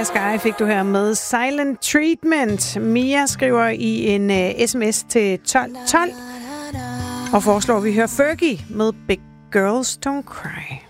Sky fik du her med Silent Treatment. Mia skriver i en sms til 1212 og foreslår, at vi hører Fergie med Big Girls Don't Cry.